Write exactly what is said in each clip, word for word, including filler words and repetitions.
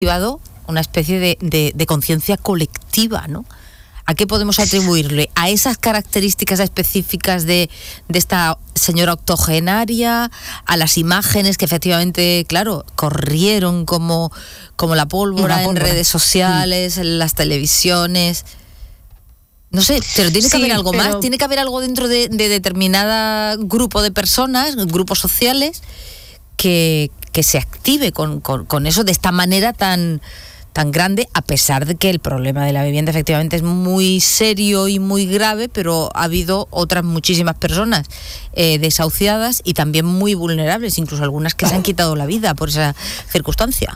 activado una especie de, de, de conciencia colectiva, ¿no? ¿A qué podemos atribuirle? ¿A esas características específicas de, de esta señora octogenaria? ¿A las imágenes que efectivamente, claro, corrieron como, como la pólvora, la pólvora en redes sociales, mm. en las televisiones? No sé, pero tiene que sí, haber algo pero... más, tiene que haber algo dentro de, de determinada grupo de personas, grupos sociales, que, que se active con, con, con eso de esta manera tan... tan grande, a pesar de que el problema de la vivienda efectivamente es muy serio y muy grave, pero ha habido otras muchísimas personas eh, desahuciadas y también muy vulnerables, incluso algunas que se han quitado la vida por esa circunstancia.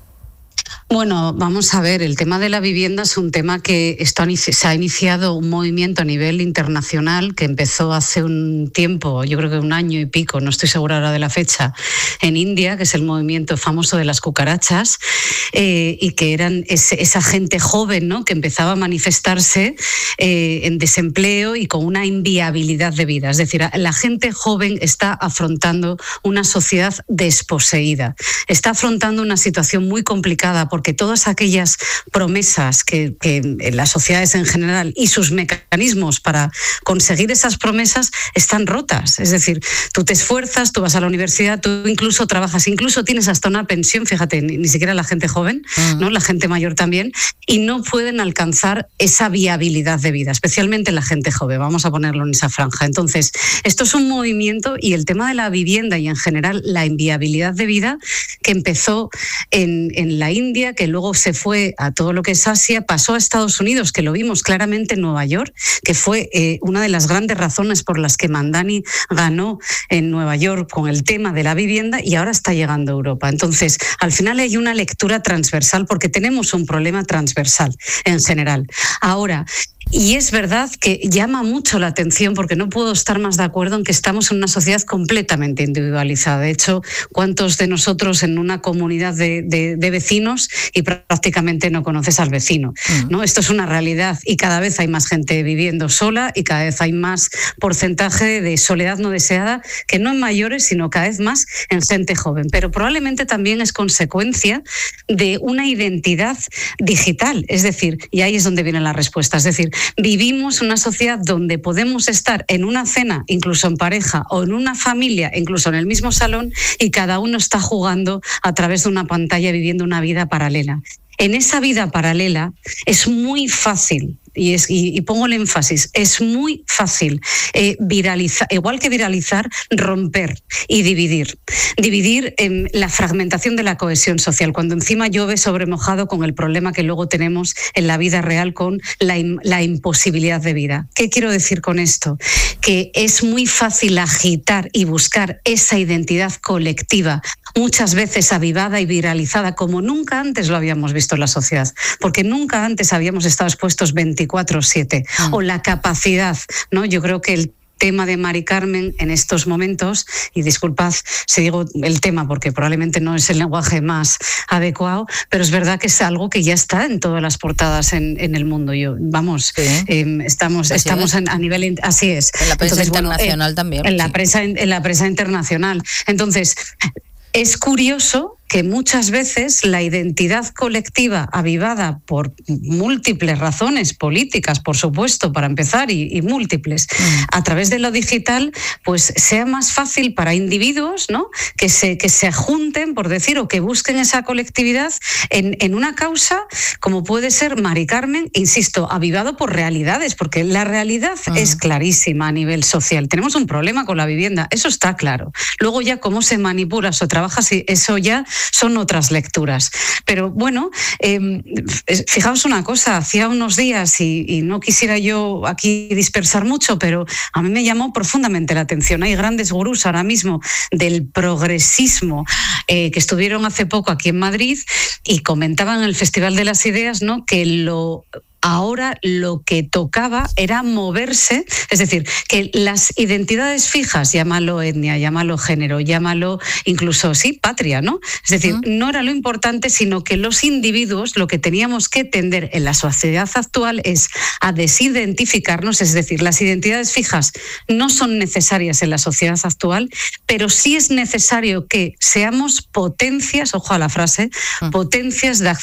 Bueno, vamos a ver, el tema de la vivienda es un tema que está, se ha iniciado un movimiento a nivel internacional que empezó hace un tiempo, yo creo que un año y pico, no estoy segura ahora de la fecha, en India, que es el movimiento famoso de las cucarachas, eh, y que eran ese, esa gente joven, ¿no?, que empezaba a manifestarse eh, en desempleo y con una inviabilidad de vida. Es decir, la gente joven está afrontando una sociedad desposeída, está afrontando una situación muy complicada porque todas aquellas promesas que, que en las sociedades en general y sus mecanismos para conseguir esas promesas están rotas. Es decir, tú te esfuerzas, tú vas a la universidad, tú incluso trabajas, incluso tienes hasta una pensión, fíjate, ni, ni siquiera la gente joven, uh-huh. ¿no?, la gente mayor también, y no pueden alcanzar esa viabilidad de vida, especialmente la gente joven, vamos a ponerlo en esa franja. Entonces, esto es un movimiento y el tema de la vivienda y en general la inviabilidad de vida que empezó en, en la India, que luego se fue a todo lo que es Asia, pasó a Estados Unidos, que lo vimos claramente en Nueva York, que fue eh, una de las grandes razones por las que Mandani ganó en Nueva York con el tema de la vivienda, y ahora está llegando a Europa. Entonces, al final hay una lectura transversal porque tenemos un problema transversal en general. Ahora, y es verdad que llama mucho la atención, porque no puedo estar más de acuerdo en que estamos en una sociedad completamente individualizada. De hecho, ¿cuántos de nosotros en una comunidad de, de, de vecinos y prácticamente no conoces al vecino? Uh-huh. ¿No? Esto es una realidad y cada vez hay más gente viviendo sola y cada vez hay más porcentaje de soledad no deseada, que no en mayores, sino cada vez más en gente joven. Pero probablemente también es consecuencia de una identidad digital. Es decir, y ahí es donde viene la respuesta, es decir, vivimos una sociedad donde podemos estar en una cena, incluso en pareja, o en una familia, incluso en el mismo salón, y cada uno está jugando a través de una pantalla, viviendo una vida paralela. En esa vida paralela es muy fácil, y, es, y, y pongo el énfasis, es muy fácil eh, viralizar, igual que viralizar, romper y dividir. Dividir en la fragmentación de la cohesión social, cuando encima llueve sobre mojado con el problema que luego tenemos en la vida real con la, la imposibilidad de vida. ¿Qué quiero decir con esto? Que es muy fácil agitar y buscar esa identidad colectiva, muchas veces avivada y viralizada como nunca antes lo habíamos visto en la sociedad, porque nunca antes habíamos estado expuestos veinticuatro siete, mm. o la capacidad, ¿no? Yo creo que el tema de Mari Carmen en estos momentos, y disculpad si digo el tema porque probablemente no es el lenguaje más adecuado, pero es verdad que es algo que ya está en todas las portadas en, en el mundo. Yo, vamos, sí. eh, estamos, estamos en, a nivel, así es. En la prensa Entonces, internacional bueno, eh, también. En, sí. la prensa, en, en la prensa internacional. Entonces, es curioso que muchas veces la identidad colectiva, avivada por múltiples razones políticas, por supuesto, para empezar, y, y múltiples, mm. a través de lo digital, pues sea más fácil para individuos, ¿no?, que se, que se junten, por decir, o que busquen esa colectividad en, en una causa como puede ser Mari Carmen, insisto, avivado por realidades, porque la realidad mm. es clarísima a nivel social. Tenemos un problema con la vivienda, eso está claro. Luego ya cómo se manipula o trabaja, eso ya son otras lecturas. Pero bueno, eh, fijaos una cosa, hacía unos días, y, y no quisiera yo aquí dispersar mucho, pero a mí me llamó profundamente la atención. Hay grandes gurús ahora mismo del progresismo eh, que estuvieron hace poco aquí en Madrid y comentaban en el Festival de las Ideas, ¿no?, que lo ahora lo que tocaba era moverse, es decir, que las identidades fijas, llámalo etnia, llámalo género, llámalo incluso, sí, patria, ¿no? Es decir, uh-huh. no era lo importante, sino que los individuos, lo que teníamos que tender en la sociedad actual es a desidentificarnos, es decir, las identidades fijas no son necesarias en la sociedad actual, pero sí es necesario que seamos potencias, ojo a la frase, uh-huh. potencias de acción